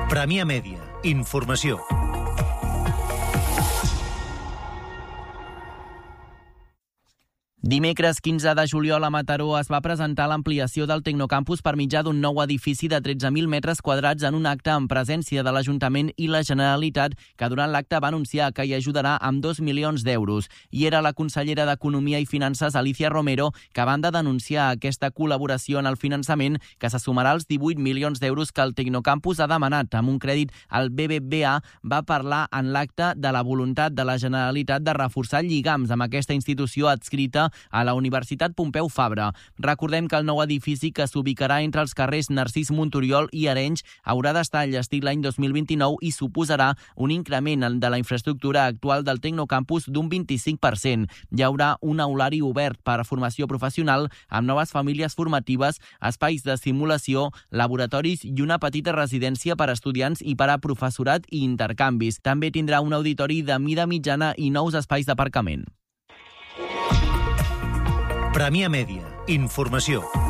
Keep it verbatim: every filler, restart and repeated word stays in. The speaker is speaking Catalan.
Premià Mèdia. Informació. Dimecres quinze de juliol a Mataró es va presentar l'ampliació del Tecnocampus per mitjà d'un nou edifici de tretze mil metres quadrats en un acte en presència de l'Ajuntament i la Generalitat, que durant l'acte va anunciar que hi ajudarà amb dos milions d'euros. I era la consellera d'Economia i Finances, Alicia Romero, que a banda d'anunciar aquesta col·laboració en el finançament, que se sumarà als divuit milions d'euros que el Tecnocampus ha demanat amb un crèdit al B B V A, va parlar en l'acte de la voluntat de la Generalitat de reforçar lligams amb aquesta institució adscrita a la Universitat Pompeu Fabra. Recordem que el nou edifici, que s'ubicarà entre els carrers Narcís Monturiol i Arenys, haurà d'estar enllestit l'any dos mil vint-i-nou i suposarà un increment de la infraestructura actual del Tecnocampus d'un vint-i-cinc per cent. Hi haurà un aulari obert per a formació professional amb noves famílies formatives, espais de simulació, laboratoris i una petita residència per a estudiants i per a professorat i intercanvis. També tindrà un auditori de mida mitjana i nous espais d'aparcament. Premià Mèdia. Informació.